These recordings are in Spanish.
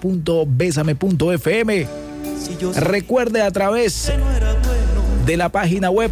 www.besame.fm. Recuerde a través de la página web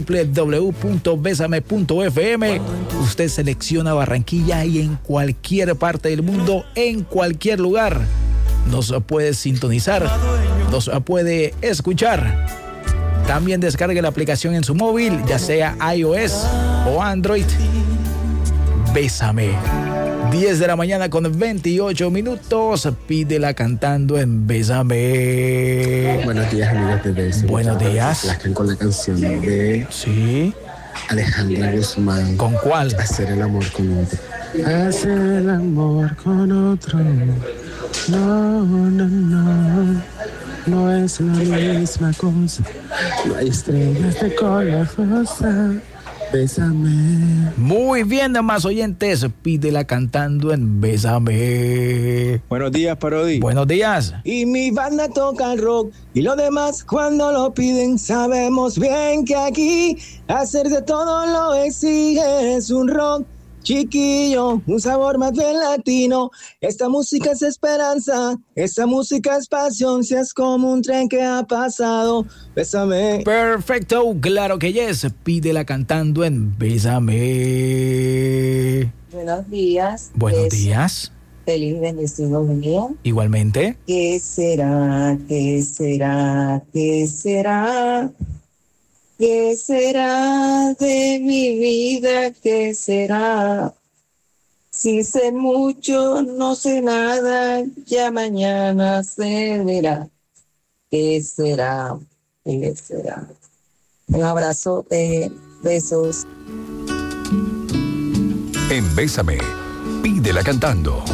www.besame.fm. Usted selecciona Barranquilla y en cualquier parte del mundo, en cualquier lugar, nos puede sintonizar, nos puede escuchar. También descargue la aplicación en su móvil, ya sea iOS o Android. Bésame. 10 de la mañana con 28 minutos. Pídela cantando en Bésame. Buenos días, amigos de Bésame. Buenos días. Con la canción de sí, Alejandra Guzmán. ¿Con cuál? Hacer el amor con otro. Hacer el amor con otro. No, no, no. No es la misma cosa. No hay estrellas de color rosa. Bésame. Muy bien, más oyentes, pídela cantando en Bésame. Buenos días, Parodi. Buenos días. Y mi banda toca el rock y lo demás cuando lo piden. Sabemos bien que aquí hacer de todo lo exige. Es un rock chiquillo, un sabor más bien latino. Esta música es esperanza, esta música es pasión. Si es como un tren que ha pasado, bésame. Perfecto, claro que yes. Pídela cantando en Bésame. Buenos días. Buenos días. Feliz bendecido día. Igualmente. ¿Qué será? ¿Qué será? ¿Qué será? ¿Qué será de mi vida? ¿Qué será? Si sé mucho, no sé nada, ya mañana se verá. ¿Qué será? ¿Qué será? Un abrazo, besos. En Bésame, pídela cantando.